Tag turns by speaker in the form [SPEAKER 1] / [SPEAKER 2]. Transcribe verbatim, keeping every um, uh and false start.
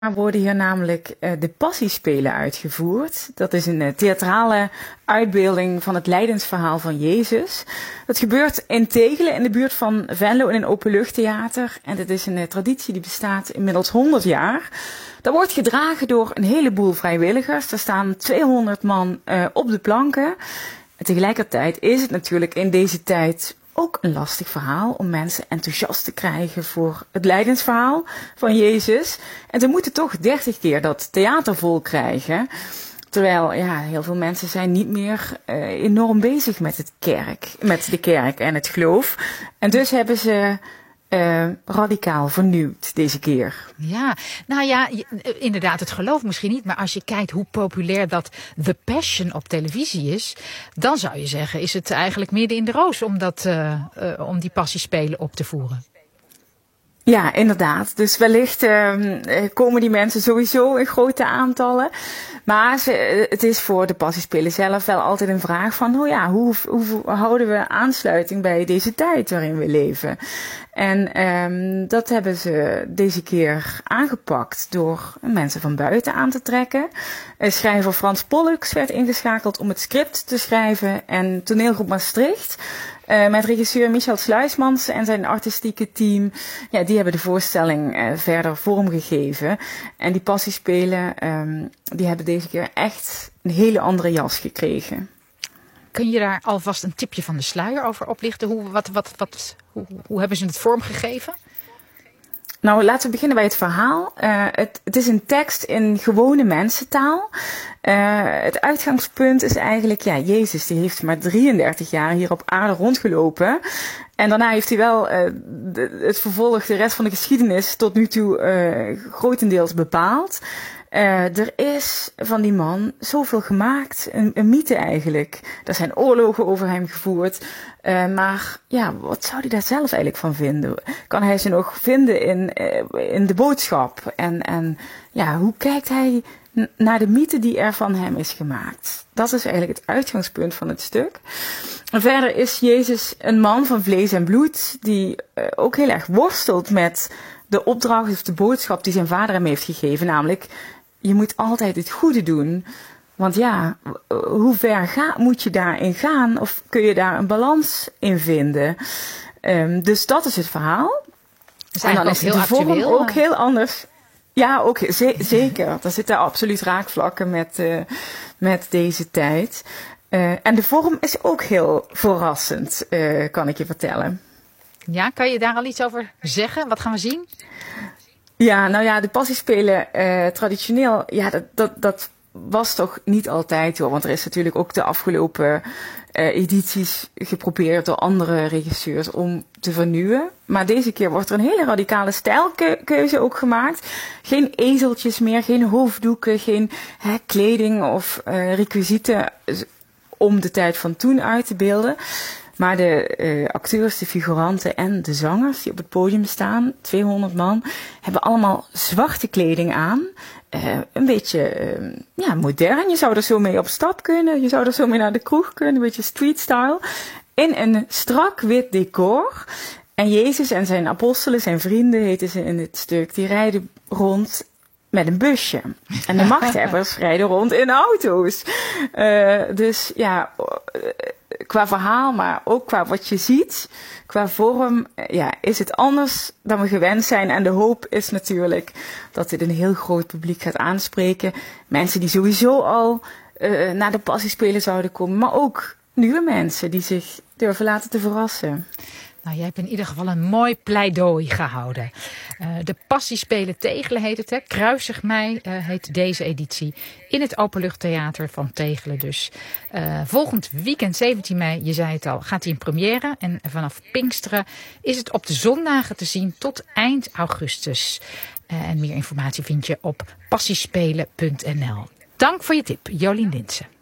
[SPEAKER 1] worden hier namelijk uh, de Passiespelen uitgevoerd. Dat is een uh, theatrale uitbeelding van het lijdensverhaal van Jezus. Dat gebeurt in Tegelen in de buurt van Venlo in een openluchttheater. En dit is een uh, traditie die bestaat inmiddels honderd jaar. Dat wordt gedragen door een heleboel vrijwilligers. Er staan tweehonderd man uh, op de planken. En tegelijkertijd is het natuurlijk in deze tijd ook een lastig verhaal om mensen enthousiast te krijgen voor het lijdensverhaal van Jezus. En ze moeten toch dertig keer dat theater vol krijgen. Terwijl ja, heel veel mensen zijn niet meer uh, enorm bezig met, het kerk, met de kerk en het geloof. En dus hebben ze Uh, radicaal vernieuwd deze keer.
[SPEAKER 2] Ja, nou ja, inderdaad, het geloof misschien niet. Maar als je kijkt hoe populair dat The Passion op televisie is, dan zou je zeggen, is het eigenlijk midden in de roos om, dat, uh, uh, om die Passiespelen op te voeren.
[SPEAKER 1] Ja, inderdaad. Dus wellicht uh, komen die mensen sowieso in grote aantallen. Maar ze, het is voor de Passiespelen zelf wel altijd een vraag van, oh ja, hoe, hoe houden we aansluiting bij deze tijd waarin we leven? En um, dat hebben ze deze keer aangepakt door mensen van buiten aan te trekken. Schrijver Frans Pollux werd ingeschakeld om het script te schrijven en toneelgroep Maastricht, Uh, met regisseur Michel Sluismans en zijn artistieke team, ja, die hebben de voorstelling uh, verder vormgegeven. En die Passiespelen, um, die hebben deze keer echt een hele andere jas gekregen.
[SPEAKER 2] Kun je daar alvast een tipje van de sluier over oplichten? Hoe, wat, wat, wat, hoe, hoe hebben ze het vormgegeven?
[SPEAKER 1] Nou, laten we beginnen bij het verhaal. Uh, het, het is een tekst in gewone mensentaal. Uh, het uitgangspunt is eigenlijk, ja, Jezus die heeft maar drieëndertig jaar hier op aarde rondgelopen. En daarna heeft hij wel uh, de, het vervolg, de rest van de geschiedenis tot nu toe uh, grotendeels bepaald. Uh, er is van die man zoveel gemaakt, een, een mythe eigenlijk. Er zijn oorlogen over hem gevoerd. Uh, maar ja, wat zou hij daar zelf eigenlijk van vinden? Kan hij ze nog vinden in, uh, in de boodschap? En, en ja, hoe kijkt hij n- naar de mythe die er van hem is gemaakt? Dat is eigenlijk het uitgangspunt van het stuk. En verder is Jezus een man van vlees en bloed, die uh, ook heel erg worstelt met de opdracht of de boodschap die zijn vader hem heeft gegeven, namelijk, je moet altijd het goede doen. Want ja, hoe ver ga, moet je daarin gaan? Of kun je daar een balans in vinden? Um, dus dat is het verhaal.
[SPEAKER 2] Dus
[SPEAKER 1] en dan is
[SPEAKER 2] heel
[SPEAKER 1] de vorm
[SPEAKER 2] actueel,
[SPEAKER 1] ook heel anders. Ja, ook ze- zeker. Er zitten absoluut raakvlakken met, uh, met deze tijd. Uh, en de vorm is ook heel verrassend, uh, kan ik je vertellen.
[SPEAKER 2] Ja, kan je daar al iets over zeggen? Wat gaan we zien?
[SPEAKER 1] Ja, nou ja, de Passiespelen uh, traditioneel, ja, dat, dat, dat was toch niet altijd hoor. Want er is natuurlijk ook de afgelopen uh, edities geprobeerd door andere regisseurs om te vernieuwen. Maar deze keer wordt er een hele radicale stijlkeuze ook gemaakt. Geen ezeltjes meer, geen hoofddoeken, geen hè, kleding of uh, requisieten om de tijd van toen uit te beelden. Maar de uh, acteurs, de figuranten en de zangers die op het podium staan, tweehonderd man, hebben allemaal zwarte kleding aan. Uh, een beetje uh, ja, modern. Je zou er zo mee op stap kunnen. Je zou er zo mee naar de kroeg kunnen. Een beetje street style. In een strak wit decor. En Jezus en zijn apostelen, zijn vrienden heten ze in het stuk, die rijden rond met een busje. En de machthebbers rijden rond in auto's. Uh, dus ja, uh, qua verhaal, maar ook qua wat je ziet, qua vorm, ja, is het anders dan we gewend zijn. En de hoop is natuurlijk dat dit een heel groot publiek gaat aanspreken. Mensen die sowieso al uh, naar de Passiespelen zouden komen, maar ook nieuwe mensen die zich durven laten te verrassen.
[SPEAKER 2] Nou, jij hebt in ieder geval een mooi pleidooi gehouden. Uh, de Passiespelen Tegelen heet het, hè? Kruisig mei uh, heet deze editie. In het Openluchttheater van Tegelen dus. Uh, volgend weekend, zeventien mei, je zei het al, gaat hij in première. En vanaf Pinksteren is het op de zondagen te zien tot eind augustus. Uh, en meer informatie vind je op passiespelen punt n l. Dank voor je tip, Jolien Linsen.